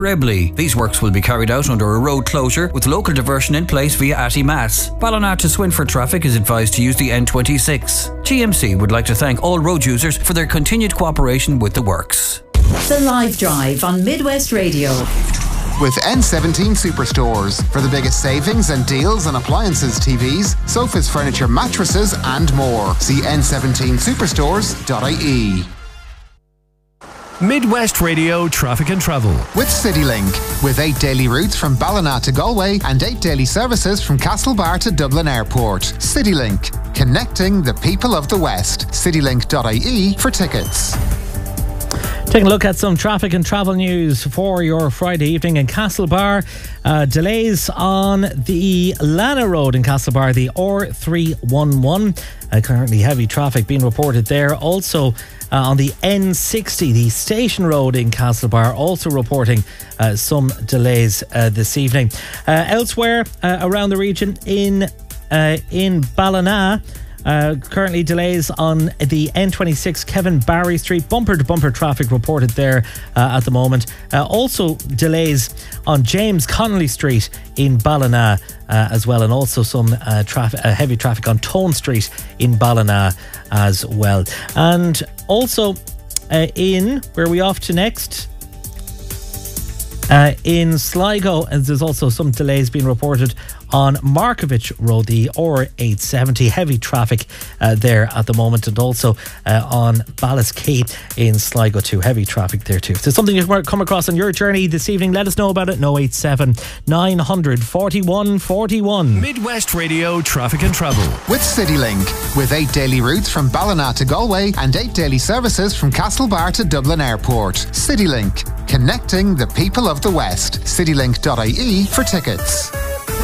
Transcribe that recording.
Rebley. These works will be carried out under a road closure with local diversion in place via Atty Mass. Ballina to Swinford traffic is advised to use the N26. GMC would like to thank all road users for their continued cooperation with the works. The Live Drive on Midwest Radio. With N17 Superstores for the biggest savings and deals on appliances, TVs, sofas, furniture, mattresses and more. See n17superstores.ie. Midwest Radio Traffic and Travel. With CityLink. With 8 daily routes from Ballina to Galway and 8 daily services from Castlebar to Dublin Airport. CityLink. Connecting the people of the West. CityLink.ie for tickets. Taking a look at some traffic and travel news for your Friday evening in Castlebar. Delays on the Lana Road in Castlebar, the R311. Currently heavy traffic being reported there. Also on the N60, the Station Road in Castlebar, also reporting some delays this evening. Elsewhere around the region in Ballina, currently delays on the N26 Kevin Barry Street, bumper to bumper traffic reported there at the moment. Also delays on James Connolly Street in Ballina as well, and also some heavy traffic on Tone Street in Ballina as well. And also in, where are we off to next? In Sligo, and there's also some delays being reported on Markovich Road, the R870, heavy traffic there at the moment, and also on Ballisquay in Sligo too, heavy traffic there too. If there's something you've come across on your journey this evening, let us know about it. 087 900 41 41. Midwest Radio Traffic and Travel. With CityLink. With 8 daily routes from Ballina to Galway and 8 daily services from Castlebar to Dublin Airport. CityLink. Connecting the people of the West. CityLink.ie for tickets.